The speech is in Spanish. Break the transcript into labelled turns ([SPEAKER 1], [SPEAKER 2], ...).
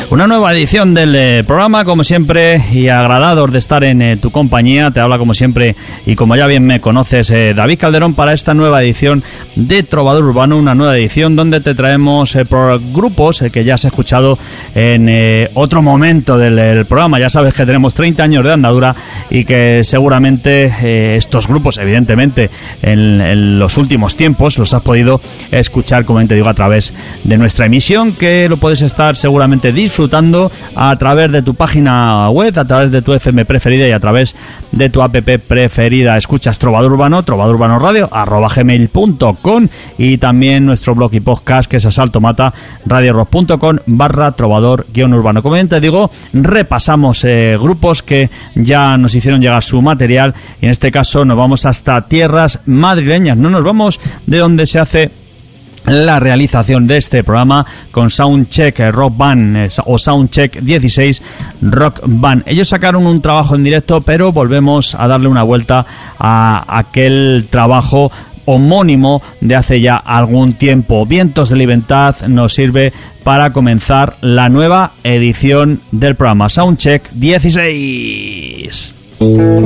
[SPEAKER 1] Una nueva edición del programa, como siempre, y agradados de estar en tu compañía. Te habla, como siempre, y como ya bien me conoces, David Calderón, para esta nueva edición de Trovador Urbano, una nueva edición donde te traemos por grupos que ya has escuchado en otro momento del programa. Ya sabes que tenemos 30 años de andadura y que seguramente estos grupos, evidentemente, en los últimos tiempos los has podido escuchar, como te digo, a través de nuestra emisión, que lo puedes estar seguramente disfrutando a través de tu página web, a través de tu FM preferida y a través de tu app preferida. Escuchas Trovador Urbano, trovadurbanorradio@gmail.com, y también nuestro blog y podcast, que es asaltomataradiorock.com/trovador-urbano. Como bien te digo, repasamos grupos que ya nos hicieron llegar su material, y en este caso nos vamos hasta tierras madrileñas. No nos vamos de donde se hace la realización de este programa, con Soundcheck Rock Band o Soundcheck 16 Rock Band. Ellos sacaron un trabajo en directo, pero volvemos a darle una vuelta a aquel trabajo homónimo de hace ya algún tiempo. Vientos de Libertad nos sirve para comenzar la nueva edición del programa Soundcheck 16.